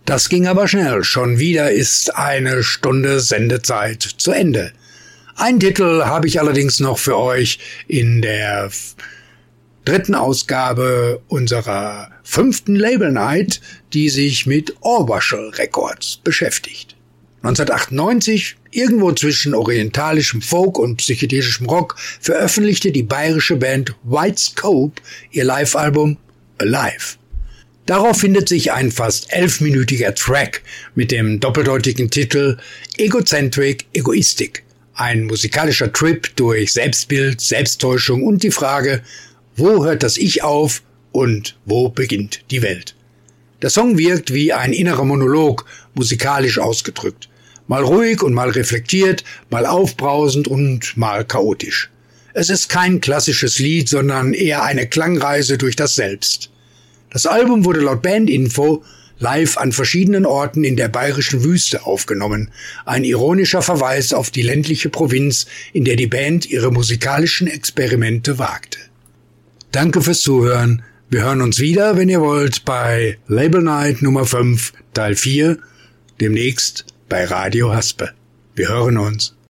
Das ging aber schnell. Schon wieder ist eine Stunde Sendezeit zu Ende. Einen Titel habe ich allerdings noch für euch in der 3. Ausgabe unserer 5. Label Night, die sich mit Orvachel Records beschäftigt. 1998, irgendwo zwischen orientalischem Folk und psychedelischem Rock, veröffentlichte die bayerische Band White Scope ihr Live-Album Alive. Darauf findet sich ein fast 11-minütiger Track mit dem doppeldeutigen Titel Egocentric Egoistic. Ein musikalischer Trip durch Selbstbild, Selbsttäuschung und die Frage, wo hört das Ich auf und wo beginnt die Welt? Der Song wirkt wie ein innerer Monolog, musikalisch ausgedrückt. Mal ruhig und mal reflektiert, mal aufbrausend und mal chaotisch. Es ist kein klassisches Lied, sondern eher eine Klangreise durch das Selbst. Das Album wurde laut Bandinfo live an verschiedenen Orten in der bayerischen Wüste aufgenommen. Ein ironischer Verweis auf die ländliche Provinz, in der die Band ihre musikalischen Experimente wagte. Danke fürs Zuhören. Wir hören uns wieder, wenn ihr wollt, bei Label Night Nummer 5, Teil 4, demnächst bei Radio Haspe. Wir hören uns.